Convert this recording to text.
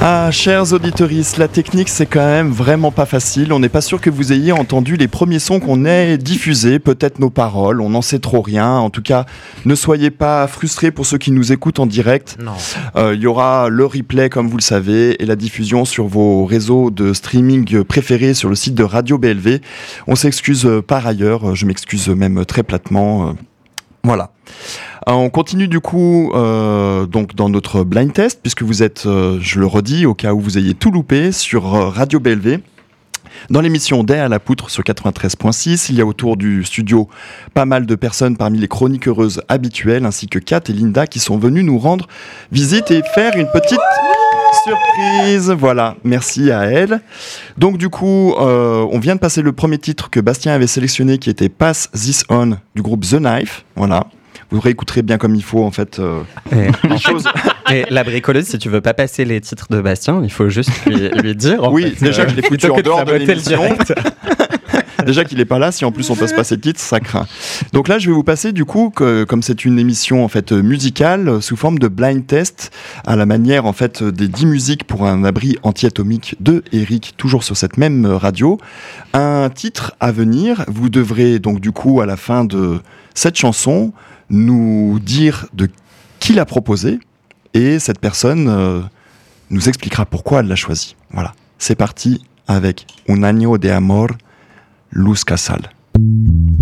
Ah, chers auditeuristes, la technique c'est quand même vraiment pas facile. On n'est pas sûr que vous ayez entendu les premiers sons qu'on ait diffusés, peut-être nos paroles, on n'en sait trop rien. En tout cas, ne soyez pas frustrés pour ceux qui nous écoutent en direct. Non. Il y aura le replay comme vous le savez et la diffusion sur vos réseaux de streaming préférés sur le site de Radio BLV. On s'excuse par ailleurs, je m'excuse même très platement. Voilà. On continue du coup donc dans notre blind test puisque vous êtes, je le redis au cas où vous ayez tout loupé, sur Radio BLV. Dans l'émission Derrière la poutre sur 93.6, il y a autour du studio pas mal de personnes parmi les chroniqueuses habituelles ainsi que Kat et Linda qui sont venues nous rendre visite et faire une petite surprise. Voilà, merci à elle. Donc du coup, on vient de passer le premier titre que Bastien avait sélectionné qui était Pass This On du groupe The Knife. Voilà. Vous réécouterez bien comme il faut en fait les choses. Et la bricoleuse, si tu veux pas passer les titres de Bastien, il faut juste lui dire. Oui, fait, déjà que je l'ai foutu en dehors de l'émission. Le Déjà qu'il n'est pas là, si en plus on peut se passer le titre, ça craint. Donc là, je vais vous passer du coup, comme c'est une émission en fait musicale, sous forme de blind test, à la manière en fait des 10 musiques pour un abri anti-atomique de Eric, toujours sur cette même radio. Un titre à venir, vous devrez donc du coup à la fin de cette chanson nous dire de qui l'a proposé et cette personne nous expliquera pourquoi elle l'a choisi. Voilà, c'est parti avec Un año de amor, Luz Casal.